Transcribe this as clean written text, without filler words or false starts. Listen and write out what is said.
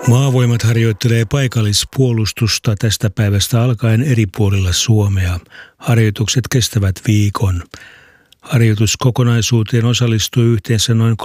Maavoimat harjoittelee paikallispuolustusta tästä päivästä alkaen eri puolilla Suomea. Harjoitukset kestävät viikon. Harjoituskokonaisuuteen osallistui yhteensä noin